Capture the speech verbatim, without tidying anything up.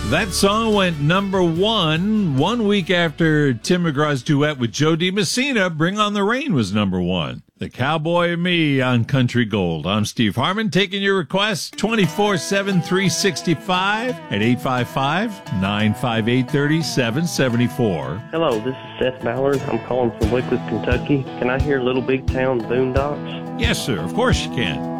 That song went number one one week after Tim McGraw's duet with Joe DiMessina, Bring on the Rain, was number one. The Cowboy and Me on Country Gold. I'm Steve Harmon, taking your requests twenty-four seven, three sixty-five at eight five five, nine five eight, three seven seven four. Hello, this is Seth Ballard. I'm calling from Wickliffe, Kentucky. Can I hear Little Big Town Boondocks? Yes, sir. Of course you can.